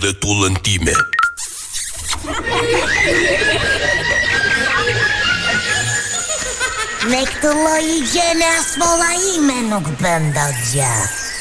sufletul în time. Nek të lloj gjene as molla ime nuk bën dot gjë.